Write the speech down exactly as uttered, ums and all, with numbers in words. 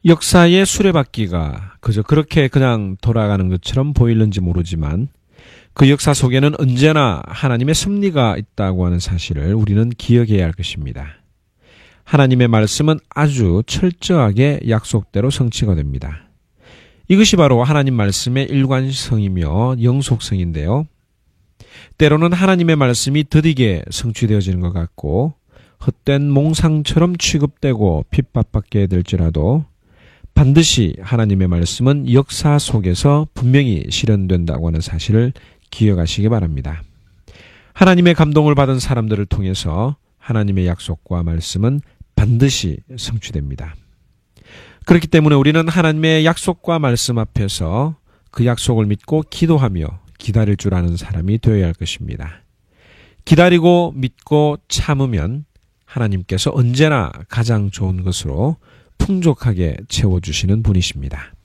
역사의 수레바퀴가 그저 그렇게 그냥 돌아가는 것처럼 보이는지 모르지만 그 역사 속에는 언제나 하나님의 섭리가 있다고 하는 사실을 우리는 기억해야 할 것입니다. 하나님의 말씀은 아주 철저하게 약속대로 성취가 됩니다. 이것이 바로 하나님 말씀의 일관성이며 영속성인데요. 때로는 하나님의 말씀이 더디게 성취되어지는 것 같고 헛된 몽상처럼 취급되고 핍박받게 될지라도 반드시 하나님의 말씀은 역사 속에서 분명히 실현된다고 하는 사실을 기억하시기 바랍니다. 하나님의 감동을 받은 사람들을 통해서 하나님의 약속과 말씀은 반드시 성취됩니다. 그렇기 때문에 우리는 하나님의 약속과 말씀 앞에서 그 약속을 믿고 기도하며 기다릴 줄 아는 사람이 되어야 할 것입니다. 기다리고 믿고 참으면 하나님께서 언제나 가장 좋은 것으로 풍족하게 채워주시는 분이십니다.